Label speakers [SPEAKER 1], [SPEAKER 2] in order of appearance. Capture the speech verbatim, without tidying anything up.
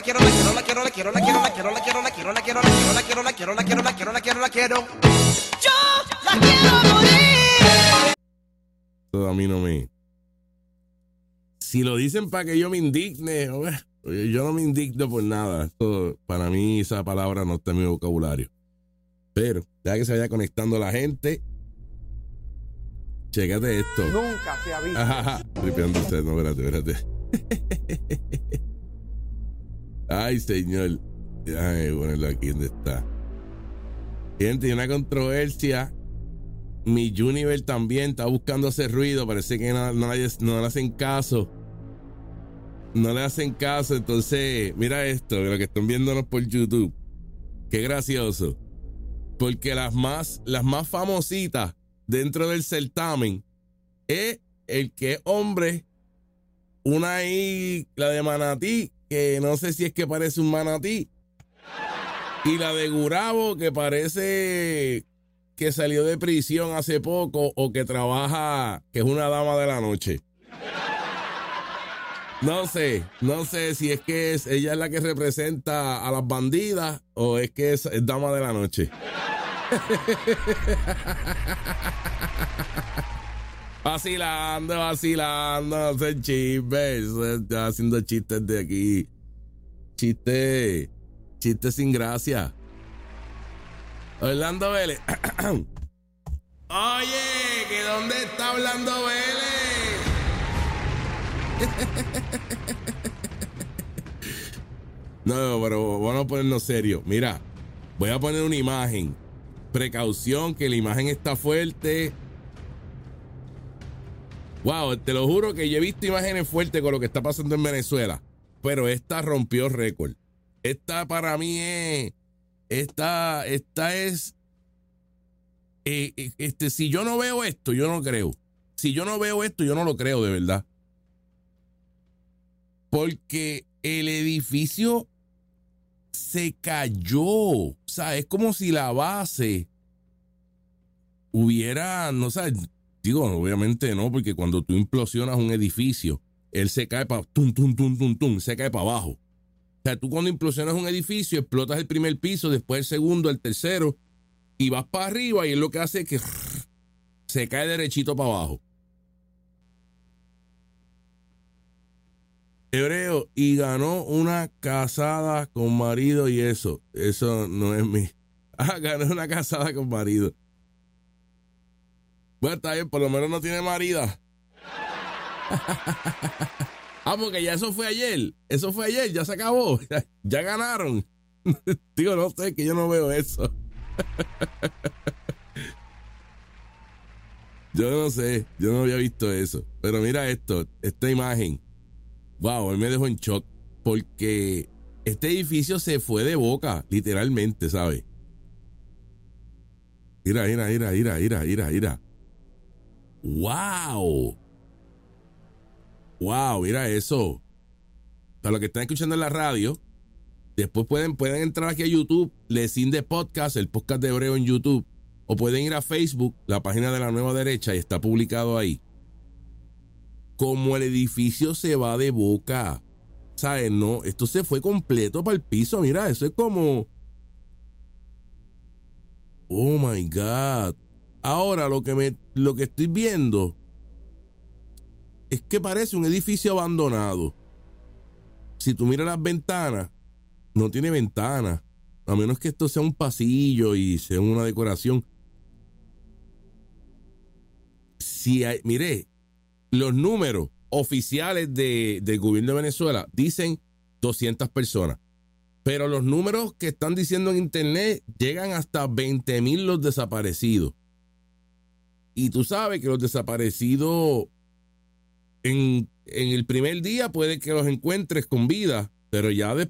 [SPEAKER 1] quiero, la quiero, la quiero, la quiero, la quiero, la quiero, la quiero, la quiero, la quiero, la quiero, la quiero, la quiero, la quiero, la quiero, la quiero, la quiero. Yo la quiero morir.
[SPEAKER 2] Todo a mí no me. Si lo dicen para que yo me indigne, yo no me indigno por nada. Esto, para mí esa palabra no está en mi vocabulario. Pero ya que se vaya conectando la gente, chécate esto.
[SPEAKER 3] Nunca se ha visto.
[SPEAKER 2] Ajá, tripeándose, no, espérate, espérate. Ay, señor. Déjame ponerlo aquí donde está. Gente, hay una controversia. Mi Juniver también está buscando hacer ruido. Parece que no, no, le, no le hacen caso. No le hacen caso. Entonces, mira esto, lo que están viéndonos por YouTube. Qué gracioso. Porque las más, las más famositas dentro del certamen es el que es hombre. Una ahí, la de Manatí, que no sé si es que parece un manatí. Y la de Gurabo, que parece que salió de prisión hace poco o que trabaja, que es una dama de la noche. No sé, no sé si es que es, ella es la que representa a las bandidas o es que es, es dama de la noche. Vacilando, vacilando, no sé chismes, haciendo chistes de aquí. Chistes, chistes sin gracia. Orlando Vélez. Oye, ¿que dónde está Orlando Vélez? No, pero vamos a ponernos serio. Mira, voy a poner una imagen. Precaución, que la imagen está fuerte. Wow, te lo juro que yo he visto imágenes fuertes con lo que está pasando en Venezuela, pero esta rompió récord. Esta para mí es, esta, esta es, eh, este, si yo no veo esto, yo no creo. Si yo no veo esto, yo no lo creo de verdad. Porque el edificio se cayó. O sea, es como si la base hubiera, no sé, digo, obviamente no, porque cuando tú implosionas un edificio, él se cae para tum, tum, tum, tum, tum, se cae para abajo. O sea, tú cuando implosionas un edificio, explotas el primer piso, después el segundo, el tercero, y vas para arriba, y él lo que hace es que se cae derechito para abajo. Hebreo, y ganó una casada con marido y eso. Eso no es mi. Ah, ganó una casada con marido. Bueno, está bien, por lo menos no tiene marida. Ah, porque ya eso fue ayer. Eso fue ayer, ya se acabó. Ya, ya ganaron. Digo, no sé, que yo no veo eso. Yo no sé, yo no había visto eso. Pero mira esto, esta imagen. Wow, él me dejó en shock. Porque este edificio se fue de boca, literalmente, ¿sabes? Mira, mira, mira, mira, mira, mira, mira. ¡Wow! ¡Wow! Mira eso. Para los que están escuchando en la radio, después pueden, pueden entrar aquí a YouTube, Lecin de Podcast, el podcast de Hebreo en YouTube, o pueden ir a Facebook, la página de La Nueva Derecha, y está publicado ahí. Como el edificio se va de boca. ¿Sabes? No, esto se fue completo para el piso. Mira, eso es como... Oh, my God. Ahora lo que, me, lo que estoy viendo es que parece un edificio abandonado. Si tú miras las ventanas, no tiene ventanas. A menos que esto sea un pasillo y sea una decoración. Si hay, mire, los números oficiales de, del gobierno de Venezuela dicen doscientas personas. Pero los números que están diciendo en internet llegan hasta veinte mil los desaparecidos. Y tú sabes que los desaparecidos en, en el primer día puede que los encuentres con vida, pero ya de,